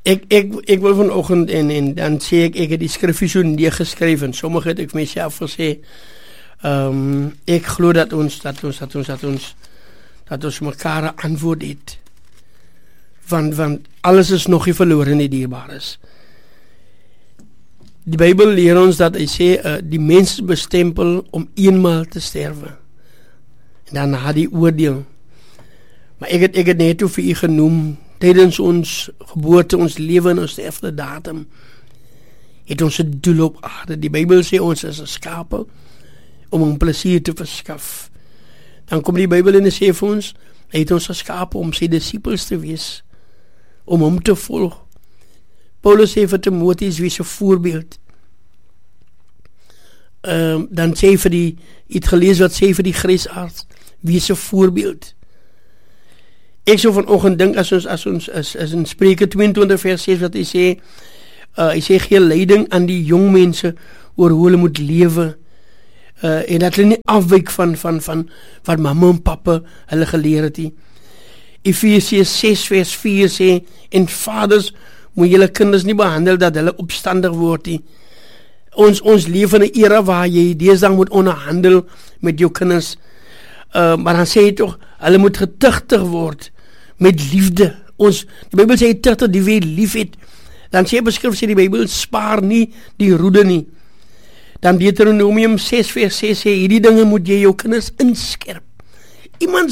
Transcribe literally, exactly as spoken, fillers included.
Ek, ek, ek wil vanoggend, en, en dan sê ek, ek het die skrifie so neergeskryf, en sommige het ek myself gesê, um, ek glo dat ons, dat ons, dat ons, dat ons, dat ons mekaar 'n antwoord het. Want, want alles is nog nie verloren nie, dierbaar is. Die Bybel leer ons dat hy sê, uh, die mens is bestempel om eenmaal te sterwe. En daarna die oordeel. Maar ek het, ek het net toe vir u genoem, tydens ons geboorte, ons lewe en ons sterfte datum, het ons 'n doel op aarde. Die Bybel sê ons is 'n skape om hom plesier te verskaf. Dan kom die Bybel en sê vir ons, hy het ons geskape om sy disippels te wees, om hom te volg. Paulus sê vir Timotheus, wees 'n voorbeeld. Um, dan sê vir die, het gelees wat sê vir die grysaard, wees 'n voorbeeld. Ek sou vanoggend dink, as ons, as ons, as, as in Spreuke tweeëntwintig vers ses, wat hy sê, uh, hy sê, gee leiding aan die jong mense, oor hoe hulle moet lewe, uh, en dat hulle nie afwyk van, van, van, wat mama en papa hulle geleer het nie. Efesiërs ses vers vier sê, en vaders, moet julle kinders nie behandel, dat hulle opstandig word nie. Ons, ons leef in 'n era, waar jy deesdae moet onderhandel, met jou kinders, Uh, maar dan sê hy toch, hulle moet getuchtig word, met liefde. Ons, die Bybel sê, tuchtig die wie lief het. Dan sê beskryf, sê die Bybel, spaar nie die roede nie. Dan Deuteronomium ses vers ses sê, hierdie dinge moet jy jou kinders inskerp. Iemand